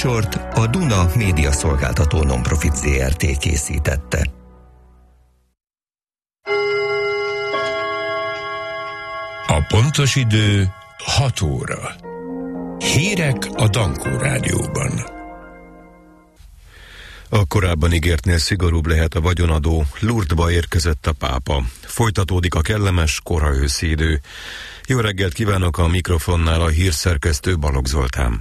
műsort a Duna Média Szolgáltató Nonprofit Zrt. Készítette. A pontos idő 6 óra. Hírek a Dankó Rádióban. A korábban ígértnél szigorúbb lehet a vagyonadó. Lourdesba érkezett a pápa. Folytatódik a kellemes kora őszi idő. Jó reggelt kívánok, a mikrofonnál a hírszerkesztő Balogh Zoltán.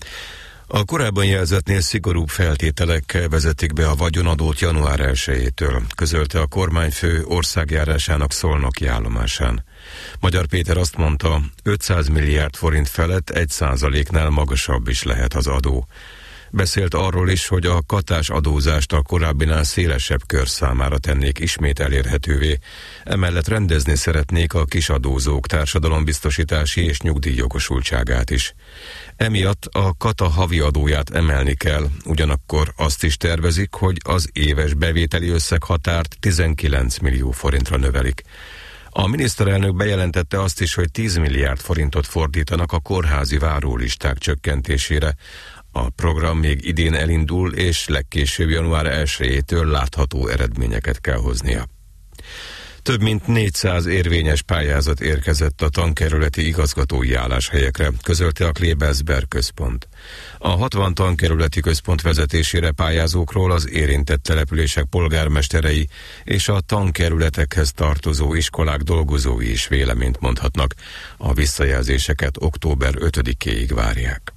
A korábban jelzettnél szigorúbb feltételekkel vezetik be a vagyonadót január 1-től, közölte a kormányfő országjárásának szolnoki állomásán. Magyar Péter azt mondta, 500 milliárd forint felett 1%-nál magasabb is lehet az adó. Beszélt arról is, hogy a katás adózást a korábbinál szélesebb kör számára tennék ismét elérhetővé. Emellett rendezni szeretnék a kisadózók társadalombiztosítási és nyugdíjjogosultságát is. Emiatt a kata havi adóját emelni kell, ugyanakkor azt is tervezik, hogy az éves bevételi összeghatárt 19 millió forintra növelik. A miniszterelnök bejelentette azt is, hogy 10 milliárd forintot fordítanak a kórházi várólisták csökkentésére. A program még idén elindul, és legkésőbb január 1-től látható eredményeket kell hoznia. Több mint 400 érvényes pályázat érkezett a tankerületi igazgatói álláshelyekre, közölte a Klebersberg központ. A 60 tankerületi központ vezetésére pályázókról az érintett települések polgármesterei és a tankerületekhez tartozó iskolák dolgozói is véleményt mondhatnak. A visszajelzéseket október 5-éig várják.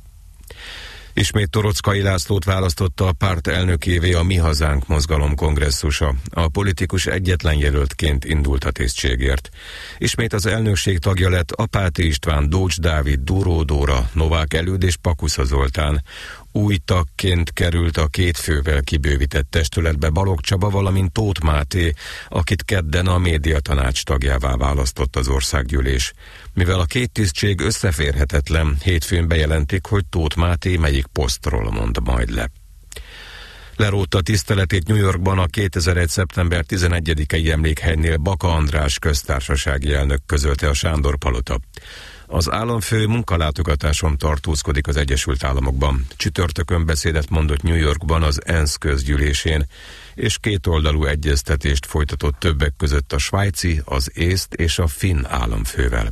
Ismét Torockai Lászlót választotta a párt elnökévé a Mi Hazánk mozgalom kongresszusa. A politikus egyetlen jelöltként indult a tisztségért. Ismét az elnökség tagja lett Apáti István, Dócs Dávid, Duró Dóra, Novák Előd és Pakusza Zoltán. Új tagként került a 2 fővel kibővített testületbe Balogh Csaba, valamint Tóth Máté, akit kedden a médiatanács tagjává választott az országgyűlés. Mivel a 2 tisztség összeférhetetlen, hétfőn bejelentik, hogy Tóth Máté melyik posztról mond majd le. Lerótta tiszteletét New Yorkban a 2001. szeptember 11-i emlékhelynél Baka András köztársasági elnök, közölte a Sándor Palota. Az államfő munkalátogatáson tartózkodik az Egyesült Államokban. Csütörtökön beszédet mondott New Yorkban az ENSZ közgyűlésén, és kétoldalú egyeztetést folytatott többek között a svájci, az észt és a finn államfővel.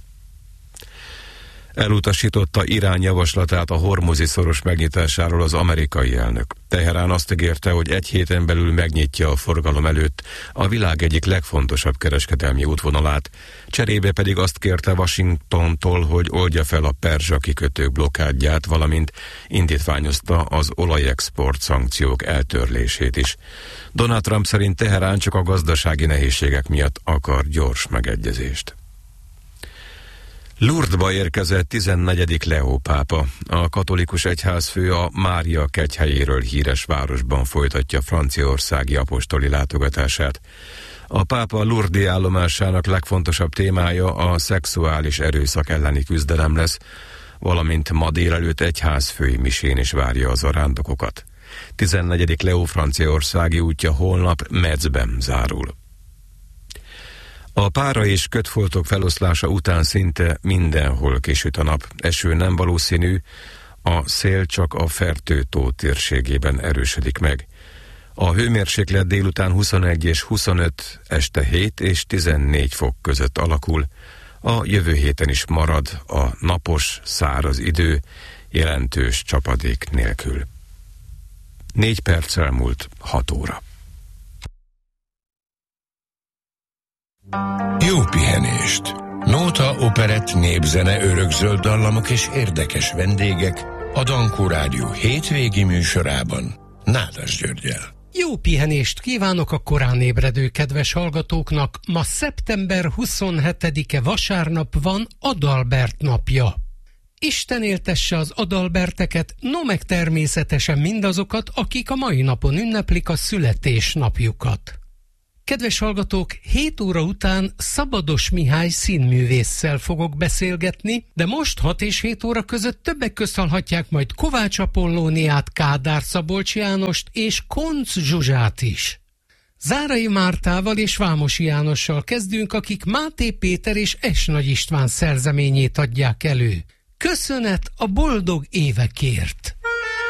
Elutasította Irán javaslatát a Hormuzi-szoros megnyitásáról az amerikai elnök. Teherán azt ígérte, hogy 1 héten belül megnyitja a forgalom előtt a világ egyik legfontosabb kereskedelmi útvonalát, cserébe pedig azt kérte Washingtontól, hogy oldja fel a perzsa kikötők blokkádját, valamint indítványozta az olajexport szankciók eltörlését is. Donald Trump szerint Teherán csak a gazdasági nehézségek miatt akar gyors megegyezést. Lourdesba érkezett 14. Leó pápa. A katolikus egyházfő a Mária kegyhelyéről híres városban folytatja franciaországi apostoli látogatását. A pápa Lourdesi állomásának legfontosabb témája a szexuális erőszak elleni küzdelem lesz, valamint ma délelőtt egyházfői misén is várja az arándokokat. 14. Leó franciaországi útja holnap Metzben zárul. A pára és kötfoltok feloszlása után szinte mindenhol kisüt a nap. Eső nem valószínű, a szél csak a Fertő-tó térségében erősödik meg. A hőmérséklet délután 21 és 25, este 7 és 14 fok között alakul. A jövő héten is marad a napos, száraz idő, jelentős csapadék nélkül. 4 perccel múlt 6 óra. Jó pihenést! Nóta, operett, népzene, örökzöld dallamok és érdekes vendégek a Dankó Rádió hétvégi műsorában Nádas Györggyel. Jó pihenést kívánok a korán ébredő kedves hallgatóknak! Ma szeptember 27-e vasárnap van Adalbert napja. Isten éltesse az Adalberteket, no meg természetesen mindazokat, akik a mai napon ünneplik a születésnapjukat. Kedves hallgatók, 7 óra után Szabados Mihály színművésszel fogok beszélgetni, de most 6 és 7 óra között többek közt hallhatják majd Kovács Apollóniát, Kádár Szabolcs Jánost és Koncz Zsuzsát is. Zárai Mártával és Vámosi Jánossal kezdünk, akik Máté Péter és S. Nagy István szerzeményét adják elő. Köszönet a boldog évekért!